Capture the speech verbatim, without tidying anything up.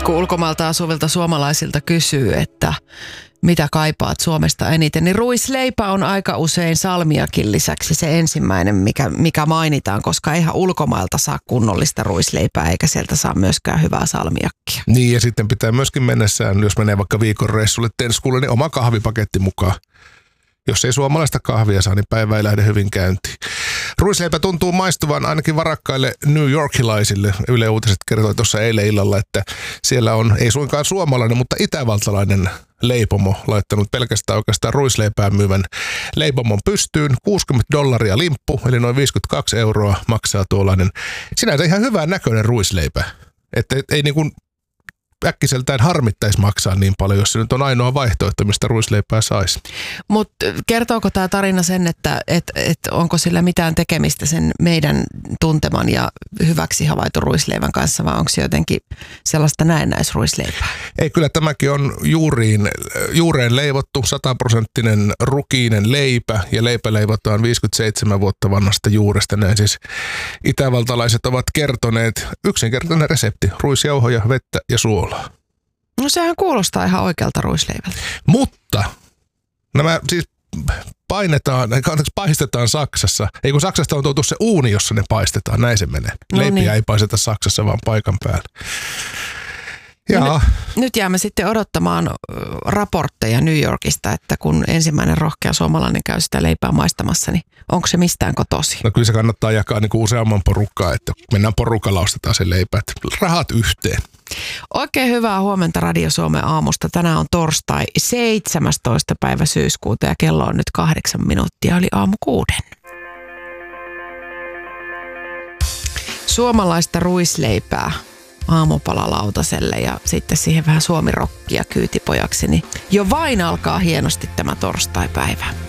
kun ulkomailta asuvilta suomalaisilta kysyy, että mitä kaipaat Suomesta eniten, niin ruisleipä on aika usein salmiakin lisäksi se ensimmäinen, mikä, mikä mainitaan, koska eihän ulkomailta saa kunnollista ruisleipää, eikä sieltä saa myöskään hyvää salmiakkia. Niin, ja sitten pitää myöskin mennessään, jos menee vaikka viikon reissulle Tenskulle, niin oma kahvipaketti mukaan. Jos ei suomalaista kahvia saa, niin päivä ei lähde hyvin käyntiin. Ruisleipä tuntuu maistuvan ainakin varakkaille New Yorkilaisille. Yle Uutiset kertoi tuossa eilen illalla, että siellä on ei suinkaan suomalainen, mutta itävaltalainen leipomo laittanut pelkästään oikeastaan ruisleipää myyvän leipomon pystyyn. kuusikymmentä dollaria limppu, eli noin viisikymmentäkaksi euroa maksaa tuollainen sinänsä ihan hyvän näköinen ruisleipä. Että ei niin kuin äkkiseltään harmittaisi maksaa niin paljon, jos se nyt on ainoa vaihtoehto, mistä ruisleipää saisi. Mutta kertooko tämä tarina sen, että et, et onko sillä mitään tekemistä sen meidän tunteman ja hyväksi havaitun ruisleivän kanssa, vai onko se jotenkin sellaista näennäisruisleipää? Ei, kyllä tämäkin on juuriin, juureen leivottu, sataprosenttinen rukiinen leipä, ja leipä leivotaan viisikymmentäseitsemän vuotta vanhasta juuresta. Näin siis itävaltalaiset ovat kertoneet yksinkertainen resepti, ruisjauhoja, vettä ja suolaa. No sehän kuulostaa ihan oikealta ruisleivältä. Mutta nämä siis painetaan, anteeksi, paistetaan Saksassa. Ei kun Saksasta on tuotu se uuni, jossa ne paistetaan, näin se menee. No Leipiä niin. ei paisteta Saksassa, vaan paikan päällä. Ja No nyt, nyt jäämme sitten odottamaan raportteja New Yorkista, että kun ensimmäinen rohkea suomalainen käy sitä leipää maistamassa, niin onko se mistään kotosi? No kyllä se kannattaa jakaa niin kuin useamman porukkaa, että mennään porukalla, ostetaan se leipä, että rahat yhteen. Oikein hyvää huomenta Radio Suomen aamusta. Tänään on torstai seitsemästoista päivä syyskuuta ja kello on nyt kahdeksan minuuttia, eli aamu kuuden. Suomalaista ruisleipää aamupalalautaselle ja sitten siihen vähän suomirokkia kyytipojaksi, niin jo vain alkaa hienosti tämä torstaipäivä.